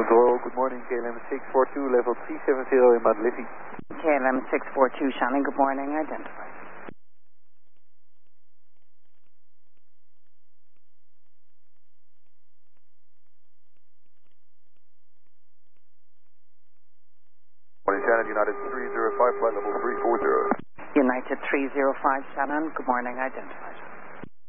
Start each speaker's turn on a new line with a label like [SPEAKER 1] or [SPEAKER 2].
[SPEAKER 1] Control, good morning, KLM 642, level 370 in Mount Liffey.
[SPEAKER 2] KLM 642, Shannon, good morning, identify.
[SPEAKER 1] Morning, Shannon, United 305, flight level 340.
[SPEAKER 2] United 305, Shannon, good morning, identify.